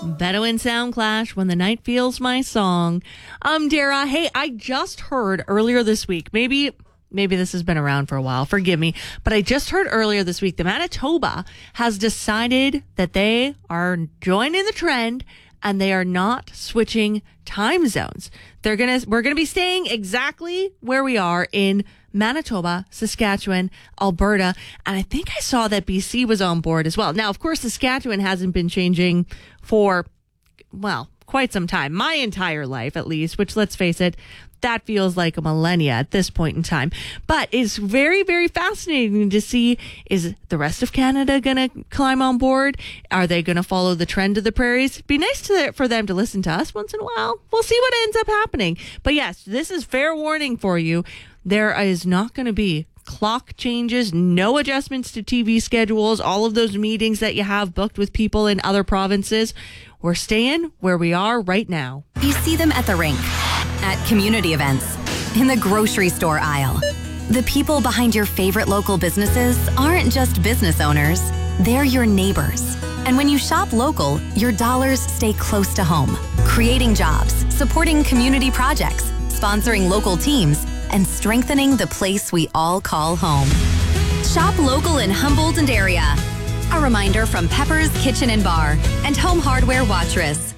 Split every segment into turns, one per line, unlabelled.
Bedouin Sound Clash, When the Night Feels My Song. Dara, hey, I just heard earlier this week, maybe this has been around for a while, forgive me, but I just heard earlier this week that Manitoba has decided that they are joining the trend and they are not switching time zones. We're gonna be staying exactly where we are in Manitoba, Saskatchewan, Alberta, and I think I saw that BC was on board as well. Now, of course, Saskatchewan hasn't been changing for, well, quite some time, my entire life at least, which, let's face it, that feels like a millennia at this point in time. But it's very, very fascinating to see, is the rest of Canada going to climb on board? Are they going to follow the trend of the prairies? It'd be nice for them to listen to us once in a while. We'll see what ends up happening. But yes, this is fair warning for you. There is not going to be clock changes, no adjustments to TV schedules, all of those meetings that you have booked with people in other provinces. We're staying where we are right now.
You see them at the rink, at community events, in the grocery store aisle. The people behind your favorite local businesses aren't just business owners, they're your neighbors. And when you shop local, your dollars stay close to home, creating jobs, supporting community projects, sponsoring local teams, and strengthening the place we all call home. Shop local in Humboldt and area. A reminder from Pepper's Kitchen and Bar and Home Hardware Watrous.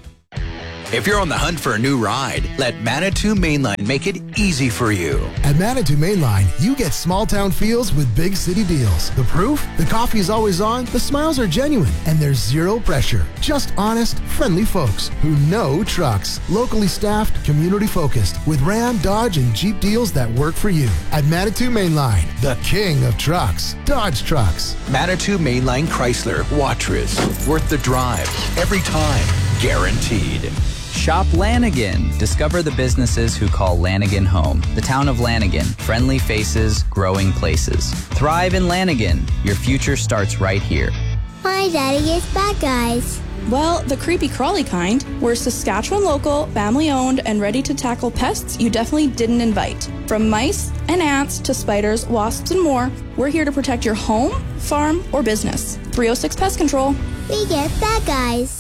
If you're on the hunt for a new ride, let Manitou Mainline make it easy for you.
At Manitou Mainline, you get small town feels with big city deals. The proof? The coffee is always on, the smiles are genuine, and there's zero pressure. Just honest, friendly folks who know trucks. Locally staffed, community focused, with Ram, Dodge, and Jeep deals that work for you. At Manitou Mainline, the king of trucks. Dodge Trucks.
Manitou Mainline Chrysler, Watrous. Worth the drive. Every time. Guaranteed.
Shop Lanigan. Discover the businesses who call Lanigan home. The town of Lanigan. Friendly faces, growing places. Thrive in Lanigan. Your future starts right here.
My daddy is bad guys.
Well, the creepy crawly kind. We're Saskatchewan local, family owned, and ready to tackle pests you definitely didn't invite. From mice and ants to spiders, wasps, and more, we're here to protect your home, farm, or business. 306 Pest Control.
We get bad guys.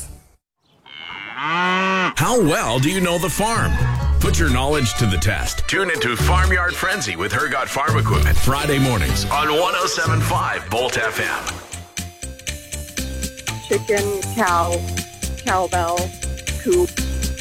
How well do you know the farm? Put your knowledge to the test. Tune into Farmyard Frenzy with Hergot Farm Equipment Friday mornings on 107.5 Bolt FM.
Chicken, cow, cowbell, coop,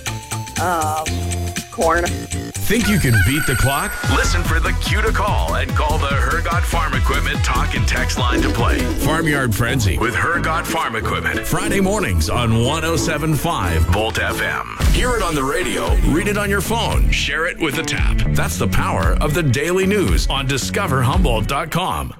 corn.
Think you can beat the clock? Listen for the cue to call and call the Hergot Farm Equipment talk and text line to play. Farmyard Frenzy with Hergot Farm Equipment. Friday mornings on 107.5 Bolt FM. Hear it on the radio, read it on your phone, share it with a tap. That's the power of the daily news on discoverhumboldt.com.